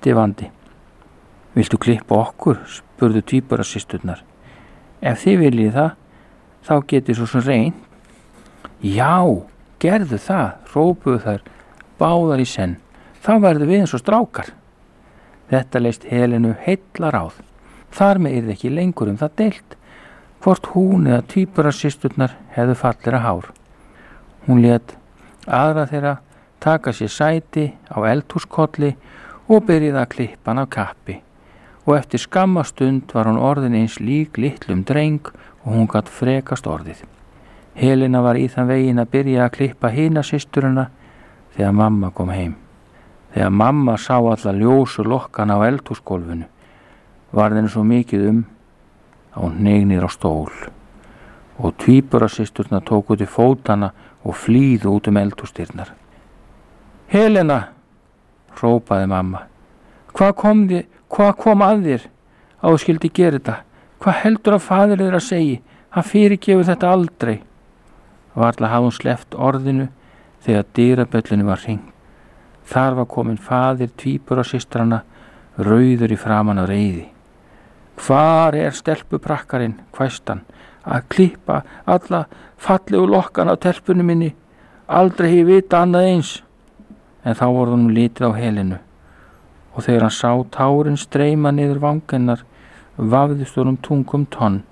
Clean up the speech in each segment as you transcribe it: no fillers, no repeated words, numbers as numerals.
Tifandi. Viltu klippa okkur? Spurðu tvíburasysturnar. Ef þið viljið það, þá getið svo sem reynt. Já, gerðu það, hrópuðu þær báðar í senn. Þá verður við eins og strákar. Þetta leist Helenu heilla ráð. Þar með yrði ekki lengur það deilt hvort hún eða tvíburasysturnar hefðu fallera hár. Hún lét aðra þeirra taka sér sæti á eldhúskolli og byrjaði að klippa hann af kappi. Og eftir skamma stund var hún orðin eins lík litlum dreng og hún gat frekast orðið. Helena var í þann veginn að byrja að klippa hina systurina þegar mamma kom heim. Þegar mamma sá alla ljósu lokkana á eldhúsgólfinu var henni svo mikið að hún hneig niður á stól og tvíburasysturnar tóku til fótana og flýðu út eldhúsdyrnar. Helena, hrópaði mamma, hvað kom að þér að þú skyldi gera þetta? Hvað heldur að faðir þér að segja? Hann fyrirgefur þetta aldrei. Varla hafði hún sleppt orðinu þegar dyrabjöllunni var hringt. Þar var kominn faðir tvíburasystranna, rauður í framan af reiði. Hvar stelpuprakkarinn, hvæsti hann, að klippa alla fallegu lokkana á telpunni minni? Aldrei hef ég vitað annað eins. En þá voru honum litið á Helenu og þegar hann sá tárin streyma niður vangennar vafðist honum tungum tonn.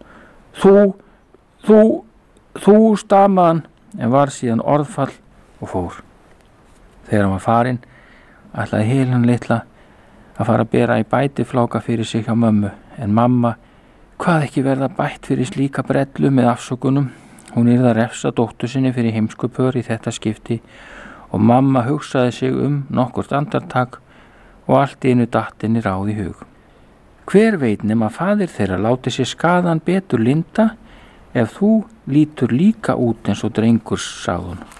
Þú stamaði hann, en var síðan orðfall og fór. Þegar hann var farinn ætlaði Helena litla að fara að bera í bætifláka fyrir sig hjá mömmu, en mamma hvað ekki verða bætt fyrir slíka brellu með afsökunum. Hún yrði að refsa dóttur sinni fyrir heimskupör í þetta skipti og mamma hugsaði sig nokkurt andartak og allt í einu datt henni ráð í hug. Hver veit nema faðir þeirra láti sér skaðan betur linda ef þú lítur líka út eins og drengur, sagði hún.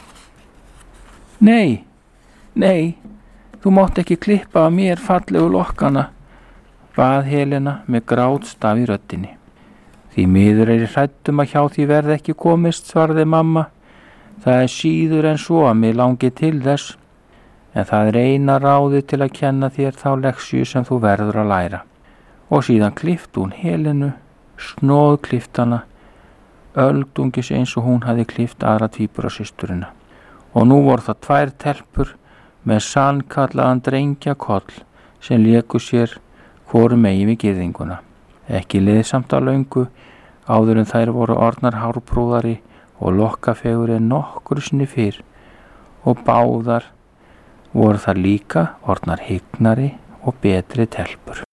Nei, þú mátt ekki klippa af mér fallegu lokkana, bað Helena með grátstaf í röddinni. Því miður ég hrædd að hjá því verði ekki komist, svaraði mamma. Það síður en svo að mig langi til þess, en það eina ráðið til að kenna þér þá leksju sem þú verður að læra. Og síðan klippti hún Helenu, snóðklipptana, öldungis eins og hún hafði klippt aðra tvíburasysturina. Og nú voru það 2 telpur með sannkallaðan drengjakoll sem léku sér hvoru megin við girðinguna. Ekki leið samt að löngu áður en þær voru orðnar hárprúðari og lokkafegur en nokkru sinni fyrr og báðar voru þar líka orðnar hygnari og betri telpur.